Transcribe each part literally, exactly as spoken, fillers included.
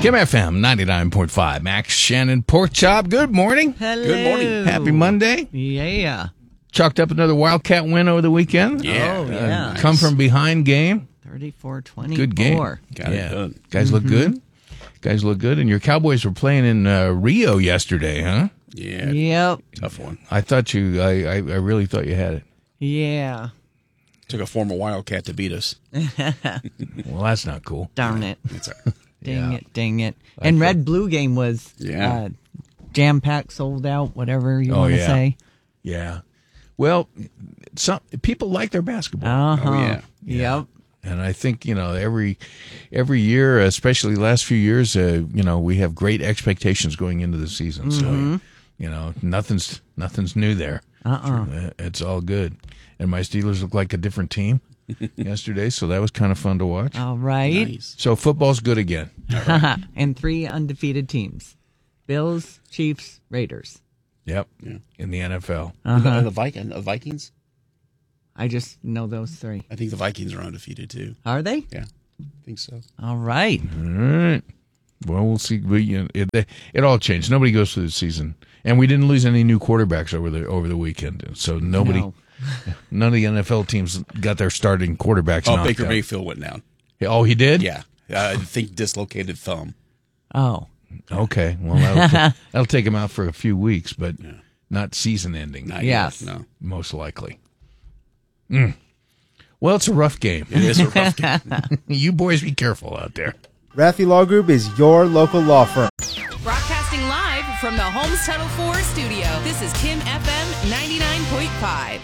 Kim F M ninety-nine point five. Max Shannon Pork Chop. Good morning. Hello. Good morning. Happy Monday. Yeah. Chalked up another Wildcat win over the weekend. Yeah. Oh, yeah. Uh, come from behind game. thirty-four twenty-four. Good game. Got it done. Guys look good. Guys look good. And your Cowboys were playing in uh, Rio yesterday, huh? Yeah. Yep. Tough one. I thought you, I, I, I really thought you had it. Yeah. Took a former Wildcat to beat us. Well, that's not cool. Darn it. That's all right. Dang Yeah. it. Dang it. And thought- Red Blue game was Yeah. uh, jam packed, sold out, whatever you Oh, want to yeah. say. Yeah. Well, some people like their basketball. Uh huh. Oh, yeah. Yep. And I think, you know, every every year, especially last few years, uh, you know, we have great expectations going into the season. So, you know, nothing's nothing's new there. Uh-uh. Uh, It's all good. And my Steelers look like a different team yesterday, so that was kind of fun to watch. All right. Nice. So football's good again. And three undefeated teams: Bills, Chiefs, Raiders. Yep. Yeah. In the N F L. Uh-huh. The, the Viking, uh, Vikings? I just know those three. I think the Vikings are undefeated, too. Are they? Yeah. I think so. All right. All right. Well, we'll see. We, you know, it, it all changed. Nobody goes through the season, and we didn't lose any new quarterbacks over the over the weekend. So nobody, No. none of the N F L teams got their starting quarterbacks. Oh, knocked Baker out. Mayfield went down. Oh, he did. Yeah. Uh, I think dislocated thumb. Oh. Okay. Well, that'll, ta- that'll take him out for a few weeks, but not season ending. Not Yes. yet, no. Most likely. Mm. Well, it's a rough game. It is a rough game. You boys be careful out there. Raffi Law Group is your local law firm. Broadcasting live from the Holmes Tunnel four studio. This is Kim F M ninety-nine point five.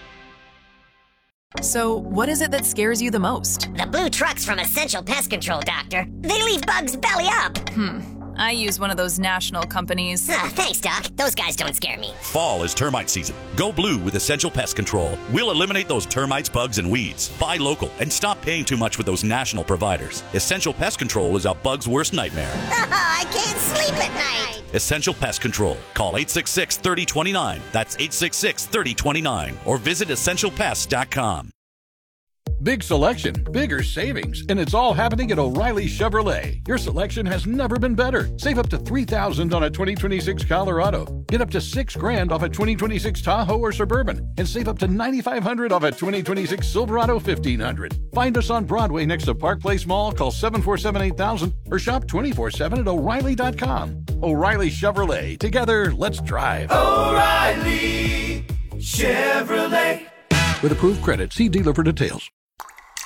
So, what is it that scares you the most? The blue trucks from Essential Pest Control, Doctor. They leave bugs belly up. I use one of those national companies. Ah, thanks, Doc. Those guys don't scare me. Fall is termite season. Go blue with Essential Pest Control. We'll eliminate those termites, bugs, and weeds. Buy local and stop paying too much with those national providers. Essential Pest Control is a bug's worst nightmare. I can't sleep at night. Essential Pest Control. Call eight six six, three oh two nine. That's eight six six, three oh two nine. Or visit essential pest dot com. Big selection, bigger savings, and it's all happening at O'Reilly Chevrolet. Your selection has never been better. Save up to three thousand dollars on a twenty twenty-six Colorado. Get up to six grand off a twenty twenty-six Tahoe or Suburban, and save up to ninety-five hundred dollars off a twenty twenty-six Silverado fifteen hundred. Find us on Broadway next to Park Place Mall. Call seven four seven, eight thousand or shop twenty-four seven at O'Reilly dot com. O'Reilly Chevrolet. Together, let's drive. O'Reilly Chevrolet. With approved credit, see dealer for details.